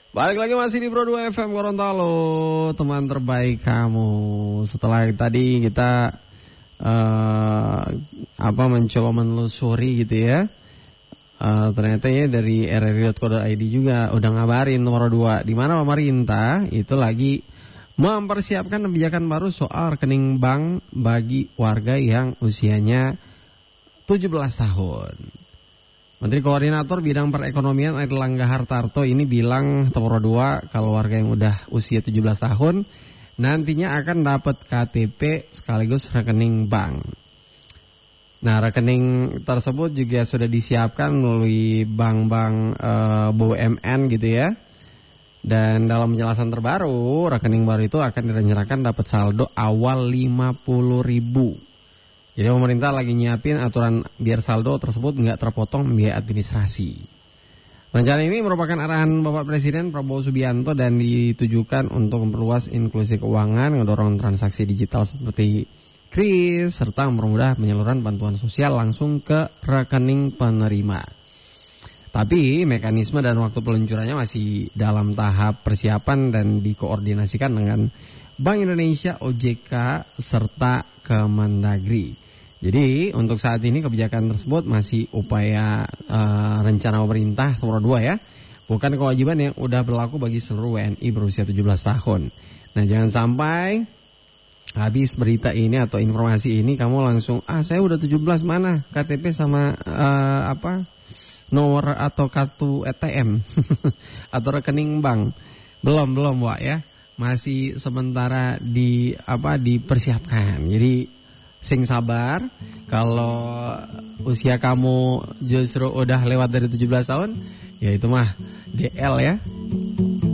Balik lagi masih di Pro 2 FM Gorontalo, teman terbaik kamu. Setelah tadi kita mencoba menelusuri gitu ya. Ternyata ya dari rri.co.id juga udah ngabarin nomor 2 di mana pemerintah itu lagi mempersiapkan kebijakan baru soal rekening bank bagi warga yang usianya 17 tahun. Menteri Koordinator Bidang Perekonomian Airlangga Hartarto ini bilang nomor 2 kalau warga yang udah usia 17 tahun nantinya akan dapat KTP sekaligus rekening bank. Nah, rekening tersebut juga sudah disiapkan melalui bank-bank BUMN gitu ya. Dan dalam penjelasan terbaru, rekening baru itu akan direncanakan dapat saldo awal 50.000. Jadi pemerintah lagi nyiapin aturan biar saldo tersebut nggak terpotong biaya administrasi. Rencana ini merupakan arahan Bapak Presiden Prabowo Subianto dan ditujukan untuk memperluas inklusi keuangan, mendorong transaksi digital seperti KRIS, serta mempermudah penyaluran bantuan sosial langsung ke rekening penerima. Tapi mekanisme dan waktu peluncurannya masih dalam tahap persiapan dan dikoordinasikan dengan Bank Indonesia, OJK, serta Kemendagri. Jadi untuk saat ini kebijakan tersebut masih upaya rencana pemerintah nomor 2 ya. Bukan kewajiban yang udah berlaku bagi seluruh WNI berusia 17 tahun. Nah, jangan sampai habis berita ini atau informasi ini kamu langsung saya udah 17 mana KTP sama nomor atau kartu ATM atau rekening bank. Belum Wak ya. Masih sementara dipersiapkan. Jadi sing sabar, kalau usia kamu justru udah lewat dari 17 tahun, ya itu mah DL ya.